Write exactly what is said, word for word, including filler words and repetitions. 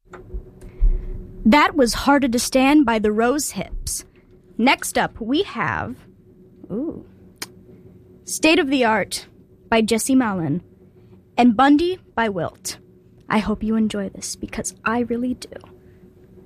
That was Harder to Stand by the Rose Hips. Next up, we have ooh, State of the Art by Jesse Malin and Bundy by Wilt. I hope you enjoy this because I really do.